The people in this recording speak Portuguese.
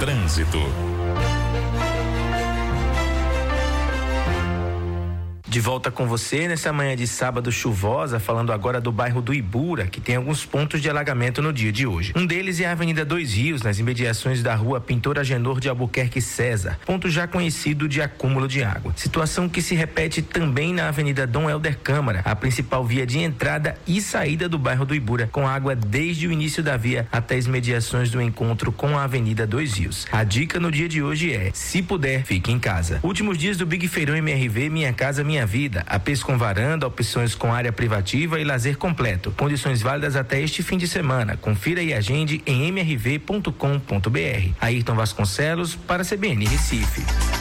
Trânsito. De volta com você nessa manhã de sábado chuvosa, falando agora do bairro do Ibura, que tem alguns pontos de alagamento no dia de hoje. Um deles é a Avenida Dois Rios, nas imediações da rua Pintor Agenor de Albuquerque César, ponto já conhecido de acúmulo de água. Situação que se repete também na Avenida Dom Helder Câmara, a principal via de entrada e saída do bairro do Ibura, com água desde o início da via até as imediações do encontro com a Avenida Dois Rios. A dica no dia de hoje é, se puder, fique em casa. Últimos dias do Big Feirão MRV, Minha Casa Minha Vida, APs com varanda, opções com área privativa e lazer completo. Condições válidas até este fim de semana. Confira e agende em mrv.com.br. Ayrton Vasconcelos para a CBN Recife.